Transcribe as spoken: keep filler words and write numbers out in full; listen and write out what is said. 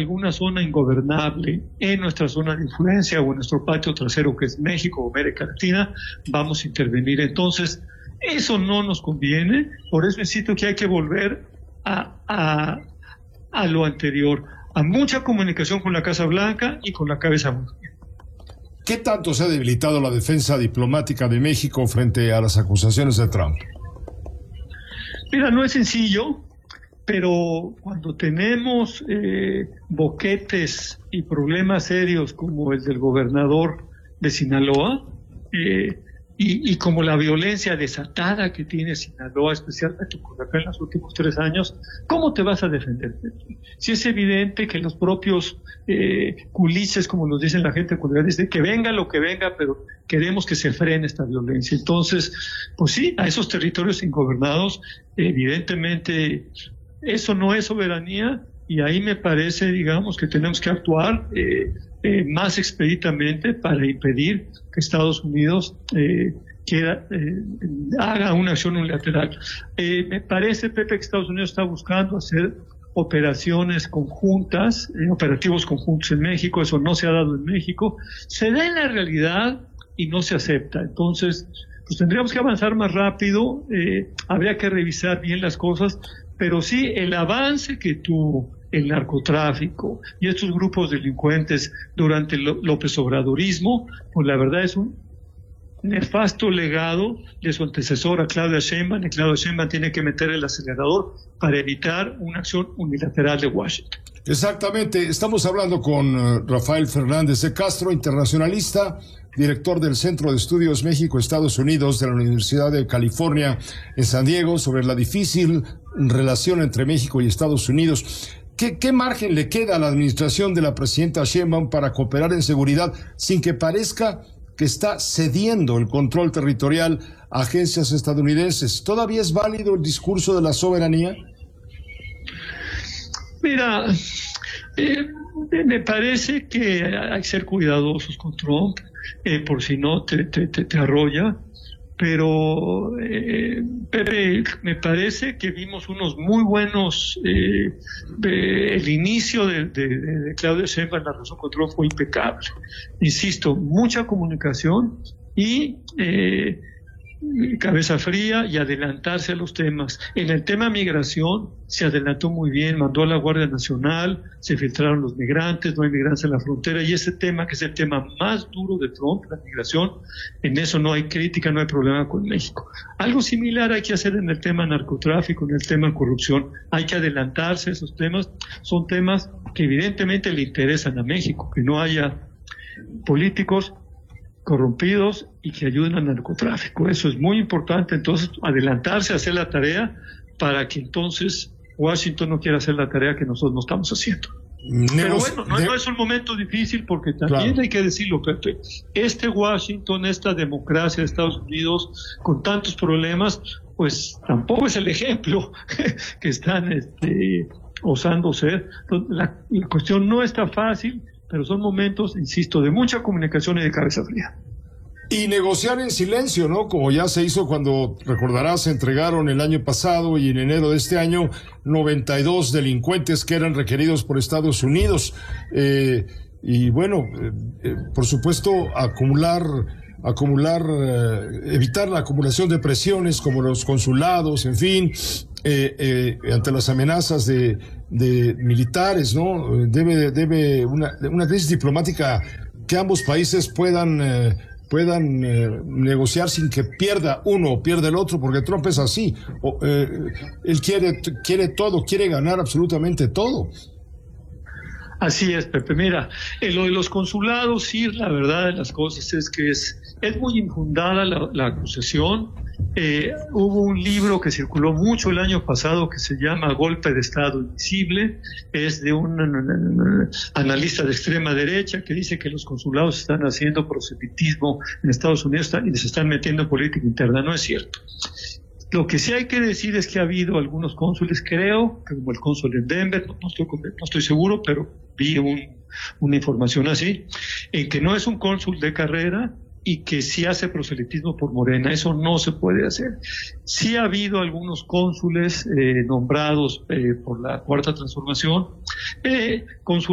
alguna zona ingobernable en nuestra zona de influencia o en nuestro patio trasero, que es México o América Latina, vamos a intervenir. Entonces, eso no nos conviene, por eso insisto que hay que volver a, a, a lo anterior, a mucha comunicación con la Casa Blanca y con la cabeza blanca. ¿Qué tanto se ha debilitado la defensa diplomática de México frente a las acusaciones de Trump? Mira, no es sencillo, pero cuando tenemos eh, boquetes y problemas serios como el del gobernador de Sinaloa, eh, y, y como la violencia desatada que tiene Sinaloa, especialmente por acá en los últimos tres años, ¿cómo te vas a defender? Si es evidente que los propios eh, culiches, como nos dicen la gente, cuando dice que venga lo que venga, pero queremos que se frene esta violencia. Entonces, pues sí, a esos territorios ingobernados, evidentemente, eso no es soberanía, y ahí me parece, digamos, que tenemos que actuar eh, eh, más expeditamente para impedir que Estados Unidos eh, quiera, eh, haga una acción unilateral. Eh, me parece, Pepe, que Estados Unidos está buscando hacer operaciones conjuntas, eh, operativos conjuntos en México. Eso no se ha dado en México. Se da en la realidad y no se acepta. Entonces, pues tendríamos que avanzar más rápido, eh, habría que revisar bien las cosas, pero sí el avance que tuvo el narcotráfico y estos grupos delincuentes durante el López Obradorismo, pues la verdad es un nefasto legado de su antecesora Claudia Sheinbaum, y Claudia Sheinbaum tiene que meter el acelerador para evitar una acción unilateral de Washington. Exactamente, estamos hablando con uh, Rafael Fernández de Castro, internacionalista, director del Centro de Estudios México-Estados Unidos de la Universidad de California en San Diego, sobre la difícil relación entre México y Estados Unidos. ¿Qué, qué margen le queda a la administración de la presidenta Sheinbaum para cooperar en seguridad sin que parezca que está cediendo el control territorial a agencias estadounidenses? ¿Todavía es válido el discurso de la soberanía? Mira, eh, me parece que hay que ser cuidadosos con Trump, eh, por si no te, te, te, te arrolla, pero eh, Pepe, me parece que vimos unos muy buenos, eh, de, el inicio de, de, de Claudia Sheinbaum en la relación con Trump fue impecable. Insisto, mucha comunicación y eh, cabeza fría y adelantarse a los temas. En el tema migración se adelantó muy bien, mandó a la Guardia Nacional, se filtraron los migrantes, no hay migrantes en la frontera, y ese tema, que es el tema más duro de Trump, la migración, en eso no hay crítica, no hay problema con México. Algo similar hay que hacer en el tema narcotráfico, en el tema corrupción, hay que adelantarse a esos temas, son temas que evidentemente le interesan a México, que no haya políticos corrompidos y que ayuden al narcotráfico. Eso es muy importante, entonces adelantarse a hacer la tarea para que entonces Washington no quiera hacer la tarea que nosotros no estamos haciendo. Pero bueno, no, no es un momento difícil, porque también claro, hay que decirlo, Pepe, este Washington, esta democracia de Estados Unidos con tantos problemas, pues tampoco es el ejemplo que están este, osando ser. La, la cuestión no está fácil, pero son momentos, insisto, de mucha comunicación y de cabeza fría. Y negociar en silencio, ¿no? Como ya se hizo cuando, recordarás, se entregaron el año pasado y en enero de este año noventa y dos delincuentes que eran requeridos por Estados Unidos. Eh, y bueno, eh, eh, por supuesto, acumular, acumular, eh, evitar la acumulación de presiones como los consulados, en fin, eh, eh, ante las amenazas de, de militares, ¿no? Debe, debe una, una crisis diplomática que ambos países puedan... Eh, puedan eh, negociar sin que pierda uno o pierda el otro, porque Trump es así. O, eh, él quiere, quiere todo, quiere ganar absolutamente todo. Así es, Pepe. Mira, en lo de los consulados, sí, la verdad de las cosas es que es, es muy infundada la, la acusación. Eh, hubo un libro que circuló mucho el año pasado que se llama Golpe de Estado Invisible, es de un, un, un, un analista de extrema derecha que dice que los consulados están haciendo proselitismo en Estados Unidos y se están metiendo en política interna. No es cierto. Lo que sí hay que decir es que ha habido algunos cónsules, creo, como el cónsul en Denver, no estoy, no estoy seguro, pero vi un, una información así, en que no es un cónsul de carrera y que sí hace proselitismo por Morena. Eso no se puede hacer. Sí ha habido algunos cónsules eh, nombrados eh, por la Cuarta Transformación, eh, cónsul